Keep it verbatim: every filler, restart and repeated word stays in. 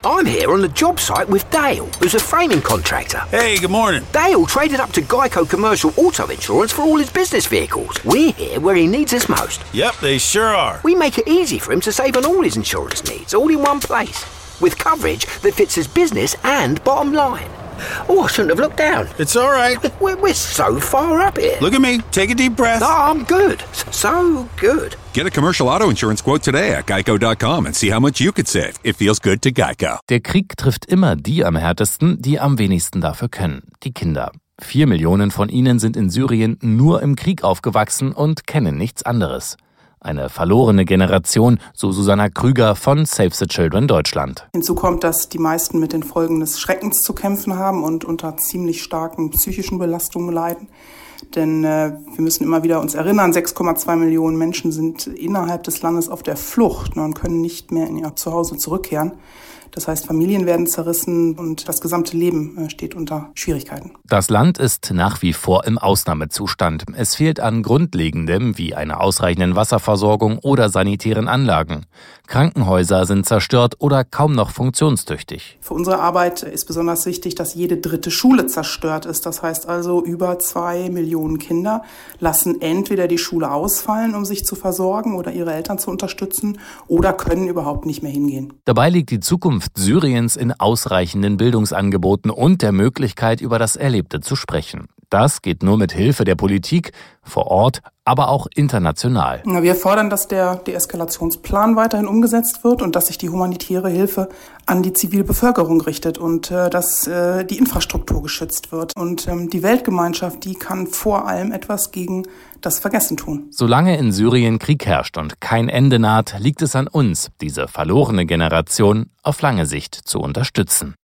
I'm here on the job site with Dale, who's a framing contractor. Hey, good morning. Dale traded up to Geico Commercial Auto Insurance for all his business vehicles. We're here where he needs us most. Yep, they sure are. We make it easy for him to save on all his insurance needs, all in one place, with coverage that fits his business and bottom line. Oh, I shouldn't have looked down. It's all right. We're, we're so far up here. Look at me. Take a deep breath. Oh, I'm good. So good. Get a commercial auto insurance quote today at geico dot com and see how much you could save. It feels good to Geico. Der Krieg trifft immer die am härtesten, die am wenigsten dafür können. Die Kinder. Vier Millionen von ihnen sind in Syrien nur im Krieg aufgewachsen und kennen nichts anderes. Eine verlorene Generation, so Susanna Krüger von Save the Children Deutschland. Hinzu kommt, dass die meisten mit den Folgen des Schreckens zu kämpfen haben und unter ziemlich starken psychischen Belastungen leiden. Denn äh, wir müssen immer wieder uns erinnern, sechs Komma zwei Millionen Menschen sind innerhalb des Landes auf der Flucht, ne, und können nicht mehr in ihr Zuhause zurückkehren. Das heißt, Familien werden zerrissen und das gesamte Leben steht unter Schwierigkeiten. Das Land ist nach wie vor im Ausnahmezustand. Es fehlt an Grundlegendem wie einer ausreichenden Wasserversorgung oder sanitären Anlagen. Krankenhäuser sind zerstört oder kaum noch funktionstüchtig. Für unsere Arbeit ist besonders wichtig, dass jede dritte Schule zerstört ist. Das heißt also, über zwei Millionen Kinder lassen entweder die Schule ausfallen, um sich zu versorgen oder ihre Eltern zu unterstützen, oder können überhaupt nicht mehr hingehen. Dabei liegt die Zukunft Syriens in ausreichenden Bildungsangeboten und der Möglichkeit, über das Erlebte zu sprechen. Das geht nur mit Hilfe der Politik, vor Ort, aber auch international. Wir fordern, dass der Deeskalationsplan weiterhin umgesetzt wird und dass sich die humanitäre Hilfe an die Zivilbevölkerung richtet und äh, dass äh, die Infrastruktur geschützt wird. Und ähm, die Weltgemeinschaft, die kann vor allem etwas gegen das Vergessen tun. Solange in Syrien Krieg herrscht und kein Ende naht, liegt es an uns, diese verlorene Generation auf lange Sicht zu unterstützen.